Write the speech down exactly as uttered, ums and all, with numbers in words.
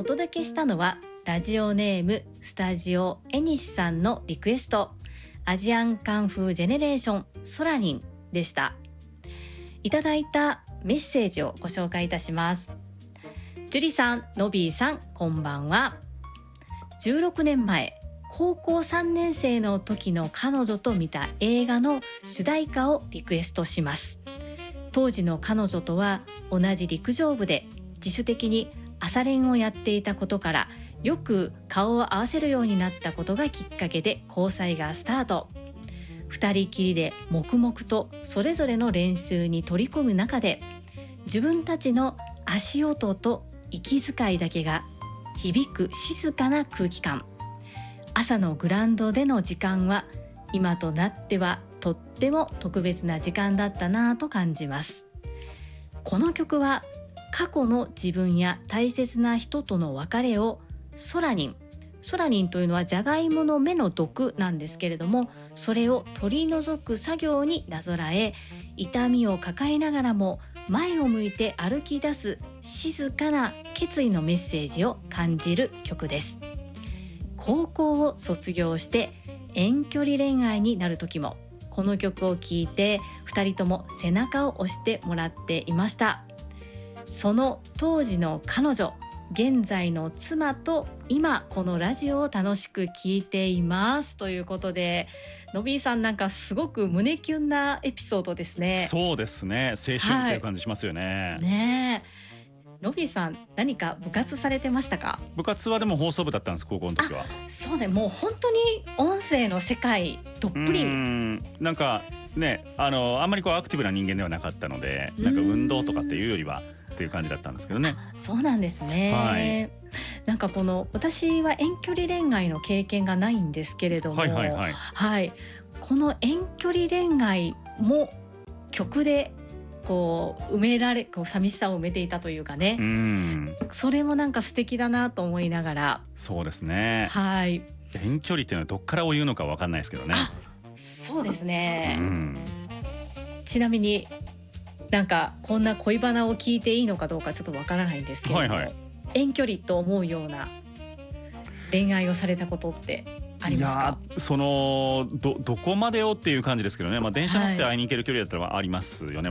届けしたのはラジオネームスタジオエニシさんのリクエスト、アジアンカンフージェネレーションソラニンでした。いただいたメッセージをご紹介いたします。ジュリさん、ノビーさん、こんばんは。じゅうろくねんまえ、高校さんねん生の時の彼女と見た映画の主題歌をリクエストします。当時の彼女とは同じ陸上部で自主的に朝練をやっていたことから、よく顔を合わせるようになったことがきっかけで交際がスタート。二人きりで黙々とそれぞれの練習に取り込む中で、自分たちの足音と息遣いだけが響く静かな空気感。朝のグラウンドでの時間は今となってはとっても特別な時間だったなぁと感じます。この曲は過去の自分や大切な人との別れをソラニン、ソラニンというのはジャガイモの芽の毒なんですけれども、それを取り除く作業になぞらえ、痛みを抱えながらも前を向いて歩き出す静かな決意のメッセージを感じる曲です。高校を卒業して遠距離恋愛になる時もこの曲を聴いてふたりとも背中を押してもらっていました。その当時の彼女、現在の妻と今このラジオを楽しく聞いていますということで、のびーさん、なんかすごく胸キュンなエピソードですね。 そうですね、青春っていう感じしますよね。 はい、ねえ、のびーさん、何か部活されてましたか？ 部活はでも放送部だったんです、高校の時は。 そうね、もう本当に音声の世界どっぷり。 うーん、なんかね、あのあんまりこうアクティブな人間ではなかったので、なんか運動とかっていうよりはっていう感じだったんですけどね。 そうなんですね、 はい、 なんかこの私は遠距離恋愛の経験がないんですけれども、 はいはいはい、 はい、この遠距離恋愛も曲でこう埋められ、こう寂しさを埋めていたというかね、 うーん、 それもなんか素敵だなと思いながら。 そうですね。 はい、 遠距離っていうのはどっからを言うのかわかんないですけどね。 あ、そうですね、 うん、 ちなみになんかこんな恋バナを聞いていいのかどうかちょっとわからないんですけれども、はいはい、遠距離と思うような恋愛をされたことってありますか？ いや、その ど, どこまでをっていう感じですけどね、まあ、電車乗って会いに行ける距離だったらありますよね。